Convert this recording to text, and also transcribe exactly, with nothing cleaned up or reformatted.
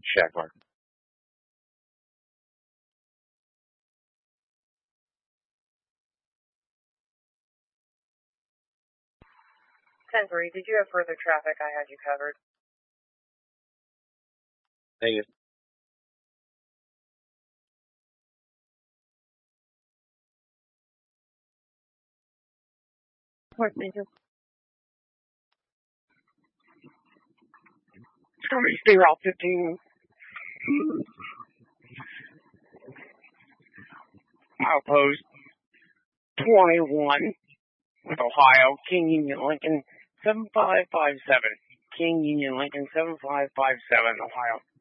Check mark. ten three, did you have further traffic? I had you covered. Thank you. Horse Angel. Sorry, stay Route fifteen. Outpost twenty-one, Ohio, King Union Lincoln, seven five five seven. King Union Lincoln, seven five five seven, Ohio.